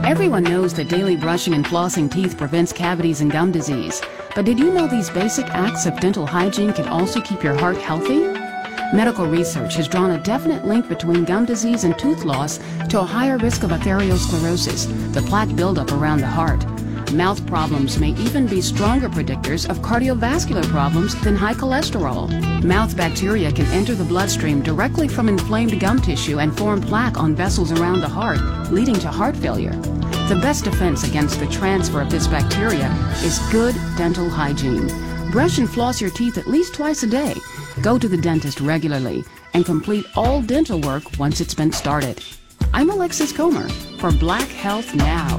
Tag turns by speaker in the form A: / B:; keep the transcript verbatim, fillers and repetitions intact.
A: Everyone knows that daily brushing and flossing teeth prevents cavities and gum disease. But did you know these basic acts of dental hygiene can also keep your heart healthy? Medical research has drawn a definite link between gum disease and tooth loss to a higher risk of atherosclerosis, the plaque buildup around the heart. Mouth problems may even be stronger predictors of cardiovascular problems than high cholesterol. Mouth bacteria can enter the bloodstream directly from inflamed gum tissue and form plaque on vessels around the heart, leading to heart failure. The best defense against the transfer of this bacteria is good dental hygiene. Brush and floss your teeth at least twice a day. Go to the dentist regularly and complete all dental work once it's been started. I'm Alexis Comer for Black Health Now.